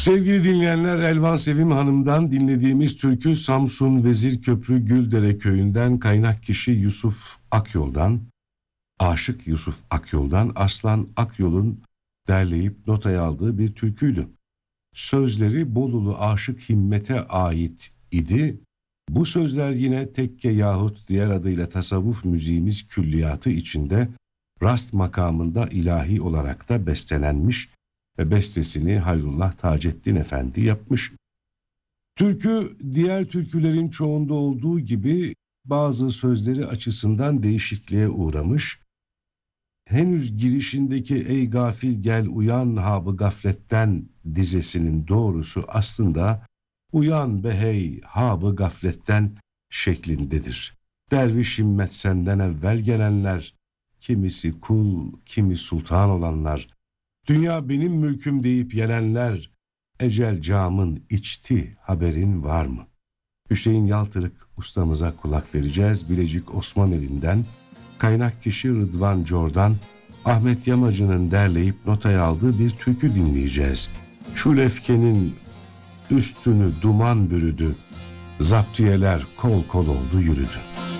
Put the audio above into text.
Sevgili dinleyenler, Elvan Sevim Hanım'dan dinlediğimiz türkü Samsun Vezirköprü Güldere köyünden kaynak kişi Yusuf Akyol'dan, Aşık Yusuf Akyol'dan Aslan Akyol'un derleyip notaya aldığı bir türküydü. Sözleri Bolulu Aşık Himmet'e ait idi. Bu sözler yine tekke yahut diğer adıyla tasavvuf müziğimiz külliyatı içinde rast makamında ilahi olarak da bestelenmiş ve bestesini Hayrullah Taceddin Efendi yapmış. Türkü diğer türkülerin çoğunda olduğu gibi bazı sözleri açısından değişikliğe uğramış. Henüz girişindeki "Ey gafil gel uyan habı gafletten" dizesinin doğrusu aslında "Uyan be hey habı gafletten" şeklindedir. Derviş himmet senden evvel gelenler, kimisi kul, kimi sultan olanlar, dünya benim mülküm deyip yelenler, ecel camın içti haberin var mı? Hüseyin Yaltırık ustamıza kulak vereceğiz. Bilecik Osmaneli'nden, kaynak kişi Rıdvan Cor'dan, Ahmet Yamacı'nın derleyip notaya aldığı bir türkü dinleyeceğiz. Şu lefkenin üstünü duman bürüdü, zaptiyeler kol kol oldu yürüdü.